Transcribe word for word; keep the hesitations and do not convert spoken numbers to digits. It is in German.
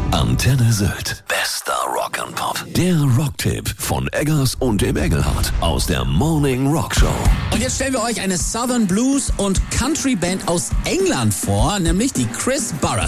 Antenne Sylt. Bester Rock'n'Pop. Der Rocktipp von Eggers und dem Engelhardt aus der Morning Rock Show. Und jetzt stellen wir euch eine Southern Blues und Country Band aus England vor, nämlich die Chris Burres.